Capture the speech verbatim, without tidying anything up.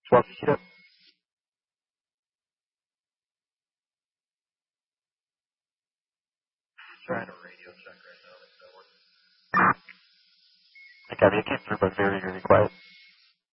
twelve ship. Trying to radio check right now. Okay, it came through, but very, very quiet.